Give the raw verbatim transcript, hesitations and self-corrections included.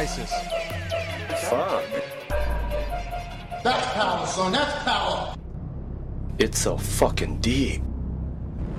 ISIS. Fuck. That's power, son. That's power. It's so fucking deep.